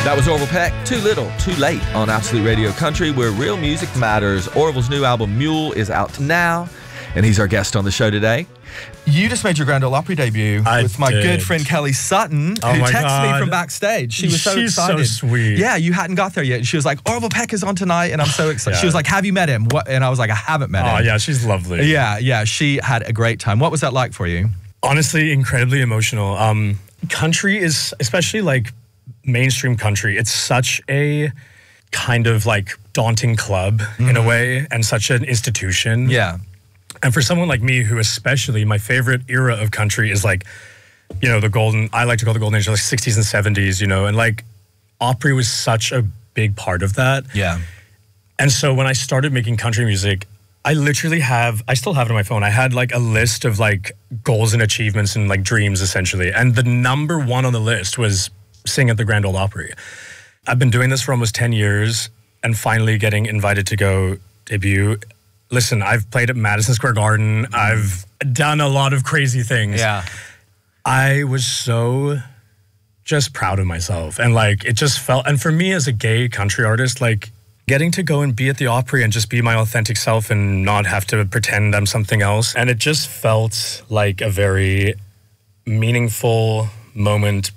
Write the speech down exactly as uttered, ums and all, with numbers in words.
That was Orville Peck, Too Little, Too Late on Absolute Radio Country, where real music matters. Orville's new album, Mule, is out now, and he's our guest on the show today. You just made your Grand Ole Opry debut I with my did. good friend Kelly Sutton, Oh who my texted God. me from backstage. She was so She's excited. so sweet. Yeah, you hadn't got there yet. And she was like, Orville Peck is on tonight, and I'm so excited. Yeah. She was like, have you met him? What? And I was like, I haven't met Oh, him. yeah, she's lovely. Yeah, yeah, she had a great time. What was that like for you? Honestly, incredibly emotional. Um, country is, especially like mainstream country, it's such a kind of like daunting club mm-hmm. in a way, and such an institution. Yeah. And for someone like me, who especially, my favorite era of country is like, you know, the golden, I like to call the golden age, like sixties and seventies, you know, and like Opry was such a big part of that. Yeah. And so when I started making country music, I literally have, I still have it on my phone. I had like a list of like goals and achievements and like dreams essentially. And the number one on the list was sing at the Grand Ole Opry. I've been doing this for almost ten years and finally getting invited to go debut. Listen, I've played at Madison Square Garden. Mm. I've done a lot of crazy things. Yeah. I was so just proud of myself. And like, it just felt, and for me as a gay country artist, like getting to go and be at the Opry and just be my authentic self and not have to pretend I'm something else. And it just felt like a very meaningful moment